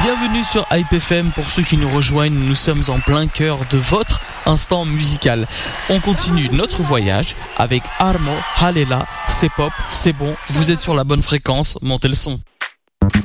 Bienvenue sur Hype FM. Pour ceux qui nous rejoignent, nous sommes en plein cœur de votre instant musical. On continue notre voyage avec Armo, Halela, c'est pop, c'est bon, vous êtes sur la bonne fréquence, montez le son.